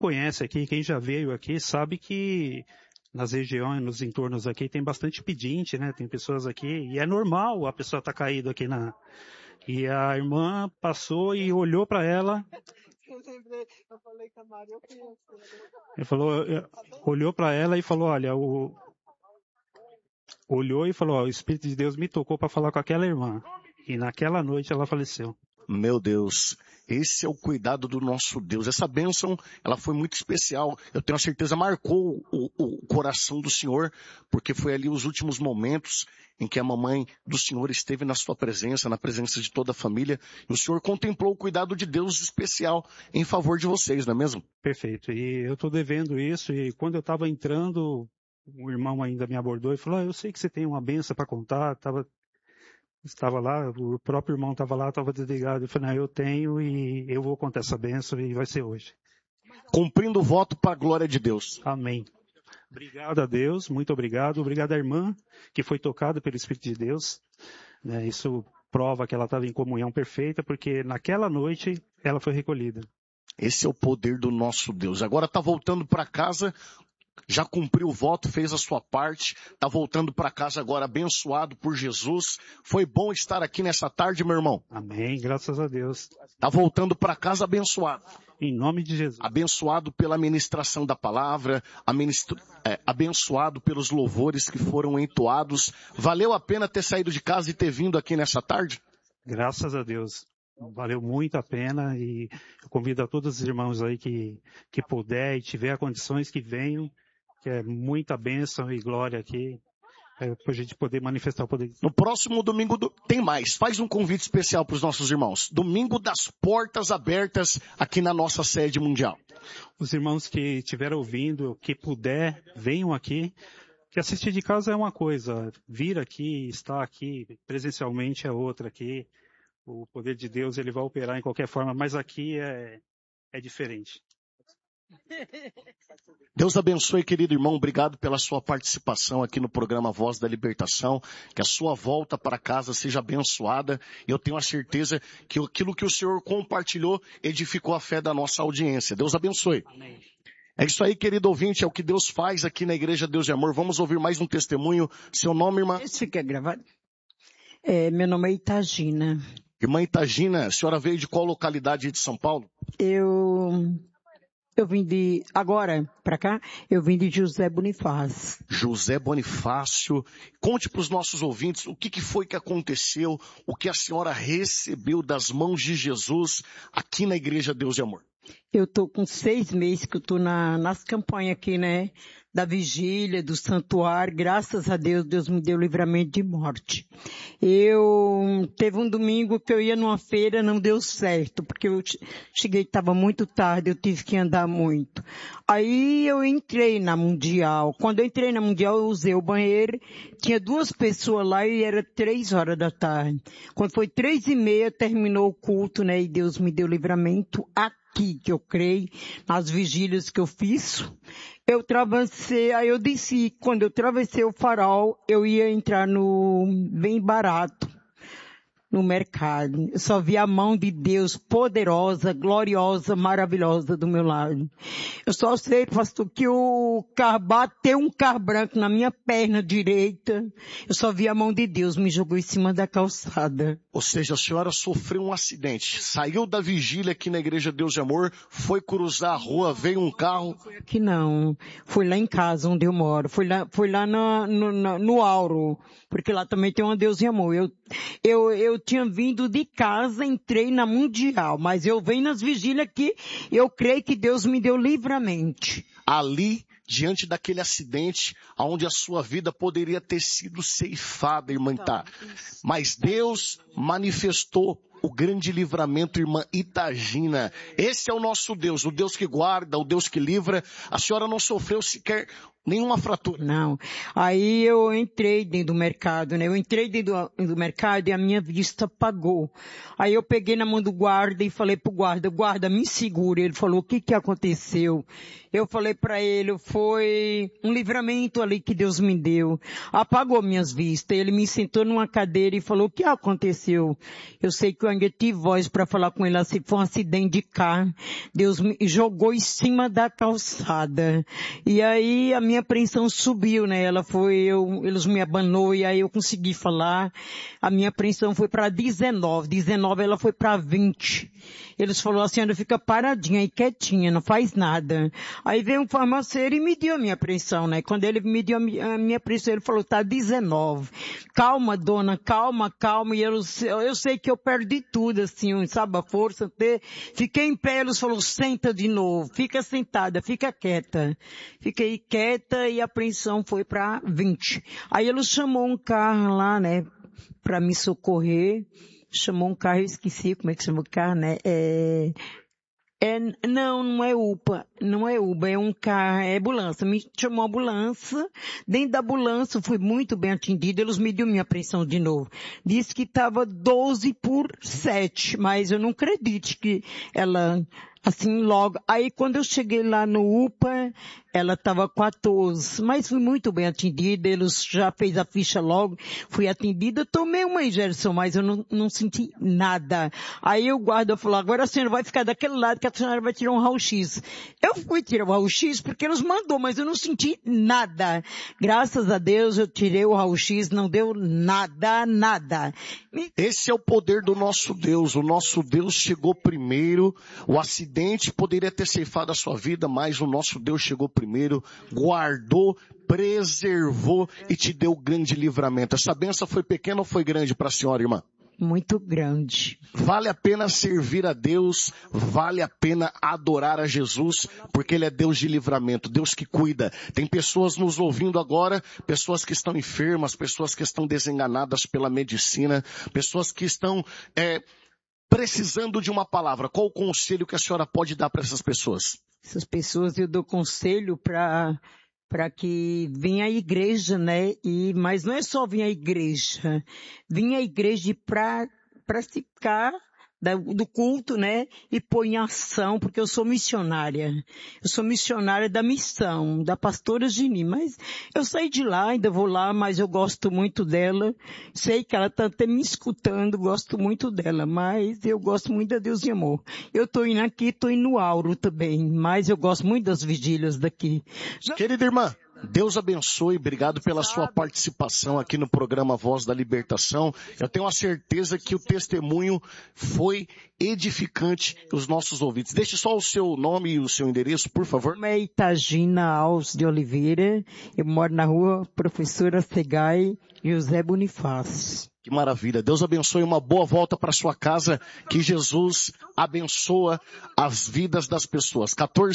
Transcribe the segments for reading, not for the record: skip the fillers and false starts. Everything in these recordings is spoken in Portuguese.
conhece aqui, quem já veio aqui, sabe que nas regiões, nos entornos aqui, tem bastante pedinte, né? Tem pessoas aqui, e é normal a pessoa estar caída aqui na... E a irmã passou e olhou para ela. Eu falei com a Maria, eu conheço. Ele falou, olhou para ela e falou, olha, olhou e falou, ó, o Espírito de Deus me tocou para falar com aquela irmã. E naquela noite ela faleceu. Meu Deus, esse é o cuidado do nosso Deus. Essa bênção, ela foi muito especial. Eu tenho a certeza, marcou o coração do Senhor, porque foi ali os últimos momentos em que a mamãe do Senhor esteve na sua presença, na presença de toda a família. E o Senhor contemplou o cuidado de Deus especial em favor de vocês, não é mesmo? Perfeito. E eu estou devendo isso. E quando eu estava entrando, o irmão ainda me abordou e falou, eu sei que você tem uma bênção para contar. Estava lá, o próprio irmão estava lá, estava desligado. Eu falei, não, eu tenho e eu vou contar essa bênção e vai ser hoje. Cumprindo o voto para a glória de Deus. Amém. Obrigado a Deus, muito obrigado. Obrigado à irmã que foi tocada pelo Espírito de Deus. Isso prova que ela estava em comunhão perfeita, porque naquela noite ela foi recolhida. Esse é o poder do nosso Deus. Agora está voltando para casa, já cumpriu o voto, fez a sua parte, está voltando para casa agora abençoado por Jesus. Foi bom estar aqui nessa tarde, meu irmão. Amém, graças a Deus. Está voltando para casa abençoado. Em nome de Jesus. Abençoado pela ministração da palavra, abençoado pelos louvores que foram entoados. Valeu a pena ter saído de casa e ter vindo aqui nessa tarde? Graças a Deus. Valeu muito a pena e eu convido a todos os irmãos aí que puder e tiver condições que venham, que é muita bênção e glória aqui, para a gente poder manifestar o poder. No próximo domingo tem mais. Faz um convite especial para os nossos irmãos. Domingo das portas abertas aqui na nossa sede mundial. Os irmãos que estiverem ouvindo, que puder, venham aqui. Que assistir de casa é uma coisa, vir aqui, estar aqui presencialmente é outra aqui. O poder de Deus, ele vai operar em qualquer forma, mas aqui é diferente. Deus abençoe, querido irmão. Obrigado pela sua participação aqui no programa Voz da Libertação. Que a sua volta para casa seja abençoada. Eu tenho a certeza que aquilo que o Senhor compartilhou edificou a fé da nossa audiência. Deus abençoe. Amém. É isso aí, querido ouvinte. É o que Deus faz aqui na Igreja Deus de Amor. Vamos ouvir mais um testemunho. Seu nome, irmã? Esse fica gravado? Meu nome é Itagina. Irmã Itagina, a senhora veio de qual localidade de São Paulo? Eu vim agora para cá, eu vim de José Bonifácio. José Bonifácio. Conte para os nossos ouvintes o que foi que aconteceu, o que a senhora recebeu das mãos de Jesus aqui na Igreja Deus de Amor. Eu tô com 6 meses que eu tô nas campanhas aqui, né? Da vigília, do santuário. Graças a Deus, Deus me deu livramento de morte. Teve um domingo que eu ia numa feira, não deu certo, porque eu cheguei, estava muito tarde, eu tive que andar muito. Aí eu entrei na Mundial. Quando eu entrei na Mundial, eu usei o banheiro, tinha 2 pessoas lá e era 3 horas da tarde. Quando foi 3h30, terminou o culto, né? E Deus me deu livramento aqui, que eu creio, nas vigílias que eu fiz. Eu travessei, aí eu disse, quando eu travessei o farol, eu ia entrar no bem barato, no mercado. Eu só vi a mão de Deus poderosa, gloriosa, maravilhosa do meu lado. Eu só sei, pastor, que o carro bateu um carro branco na minha perna direita. Eu só vi a mão de Deus, me jogou em cima da calçada. Ou seja, a senhora sofreu um acidente, saiu da vigília aqui na Igreja Deus de Amor, foi cruzar a rua, veio um carro. Foi aqui não, foi lá em casa onde eu moro, foi lá no Auro, porque lá também tem uma Deus de Amor. Eu tinha vindo de casa, entrei na Mundial, mas eu venho nas vigílias aqui, eu creio que Deus me deu livremente. Ali, diante daquele acidente, onde a sua vida poderia ter sido ceifada, irmã Itá. Mas Deus manifestou o grande livramento, irmã Itagina. Esse é o nosso Deus, o Deus que guarda, o Deus que livra. A senhora não sofreu sequer nenhuma fratura. Não. Aí eu entrei dentro do mercado, né? Eu entrei dentro do mercado e a minha vista apagou. Aí eu peguei na mão do guarda e falei pro guarda, me segura. Ele falou, o que aconteceu? Eu falei para ele, foi um livramento ali que Deus me deu. Apagou minhas vistas. Ele me sentou numa cadeira e falou, o que aconteceu? Eu sei que eu ainda tive voz para falar com ele assim, foi um acidente de carro. Deus me jogou em cima da calçada. E aí a minha apreensão subiu, né? Eles me abandonou e aí eu consegui falar. A minha apreensão foi para 19. 19 ela foi para 20. Eles falaram assim, ela fica paradinha aí quietinha, não faz nada. Aí veio um farmacêutico e me deu a minha pressão, né? Quando ele me deu a minha pressão, ele falou, tá 19. Calma, dona, calma. E eu sei que eu perdi tudo, assim, sabe, a força. Fiquei em pé, eles falaram, senta de novo, fica sentada, fica quieta. Fiquei quieta e a pressão foi para 20. Aí ele chamou um carro lá, né, para me socorrer. Chamou um carro, eu esqueci como é que chama o carro, né? Não é UPA, é um carro, é ambulância. Me chamou a ambulância, dentro da ambulância eu fui muito bem atendida, eles mediram minha pressão de novo. Disse que estava 12/7, mas eu não acredito que ela, assim logo. Aí quando eu cheguei lá no UPA, ela estava 14, mas fui muito bem atendida, eles já fez a ficha logo, fui atendida, tomei uma injeção, mas eu não senti nada. Aí o guarda falou, agora a senhora vai ficar daquele lado que a senhora vai tirar um raio-x. Eu fui tirar o raio-x porque eles mandou, mas eu não senti nada. Graças a Deus eu tirei o raio-x, não deu nada. Esse é o poder do nosso Deus. O nosso Deus chegou primeiro. O acidente poderia ter ceifado a sua vida, mas o nosso Deus chegou primeiro, guardou, preservou e te deu grande livramento. Essa bênção foi pequena ou foi grande para a senhora, irmã? Muito grande. Vale a pena servir a Deus, vale a pena adorar a Jesus, porque Ele é Deus de livramento, Deus que cuida. Tem pessoas nos ouvindo agora, pessoas que estão enfermas, pessoas que estão desenganadas pela medicina, pessoas que estão precisando de uma palavra. Qual o conselho que a senhora pode dar para essas pessoas? Essas pessoas eu dou conselho para que venha à igreja, né? Mas não é só vir à igreja. Venha à igreja para praticar do culto, né? E pôr em ação, porque eu sou missionária. Eu sou missionária da missão, da pastora Gini. Mas eu saí de lá, ainda vou lá, mas eu gosto muito dela. Sei que ela está até me escutando, gosto muito dela. Mas eu gosto muito de Deus de amor. Eu estou indo aqui, estou indo no Auro também. Mas eu gosto muito das vigílias daqui. Querida irmã, Deus abençoe, obrigado pela sua participação aqui no programa Voz da Libertação. Eu tenho a certeza que o testemunho foi edificante os nossos ouvintes. Deixe só o seu nome e o seu endereço, por favor. Meu nome é Itagina Alves de Oliveira, eu moro na rua Professora Segai José Bonifácio. Que maravilha. Deus abençoe, uma boa volta para sua casa. Que Jesus abençoa as vidas das pessoas.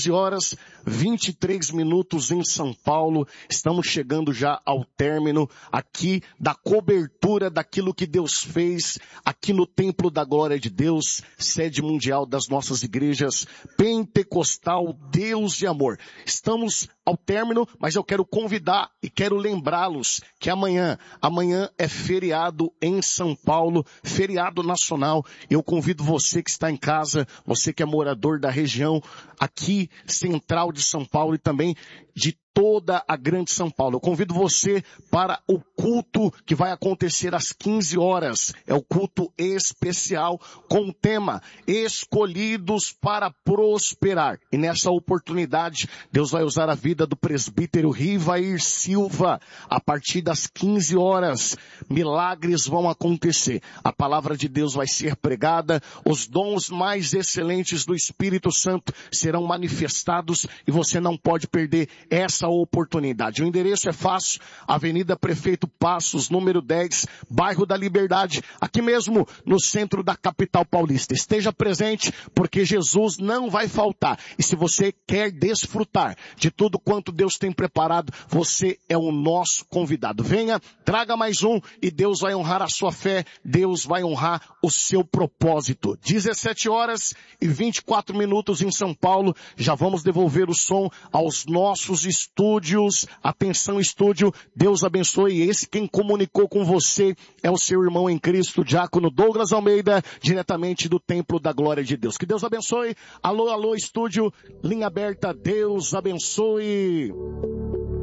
14h23 em São Paulo. Estamos chegando já ao término aqui da cobertura daquilo que Deus fez aqui no Templo da Glória de Deus, sede mundial das nossas igrejas Pentecostal Deus de Amor. Estamos ao término, mas eu quero convidar e quero lembrá-los que amanhã é feriado em São Paulo, feriado nacional. Eu convido você que está em casa, você que é morador da região aqui central de São Paulo e também de toda a grande São Paulo. Eu convido você para o culto que vai acontecer às 15 horas. É o culto especial com o tema Escolhidos para Prosperar. E nessa oportunidade, Deus vai usar a vida do presbítero Rivair Silva. A partir das 15 horas, milagres vão acontecer. A palavra de Deus vai ser pregada. Os dons mais excelentes do Espírito Santo serão manifestados e você não pode perder essa oportunidade. O endereço é fácil, Avenida Prefeito Passos, número 10, bairro da Liberdade, aqui mesmo no centro da capital paulista. Esteja presente, porque Jesus não vai faltar. E se você quer desfrutar de tudo quanto Deus tem preparado, você é o nosso convidado. Venha, traga mais um e Deus vai honrar a sua fé, Deus vai honrar o seu propósito. 17h24 em São Paulo, já vamos devolver o som aos nossos estúdios Estúdios, Atenção Estúdio, Deus abençoe. Esse quem comunicou com você é o seu irmão em Cristo, Diácono Douglas Almeida, diretamente do Templo da Glória de Deus. Que Deus abençoe. Alô, alô, estúdio, linha aberta, Deus abençoe.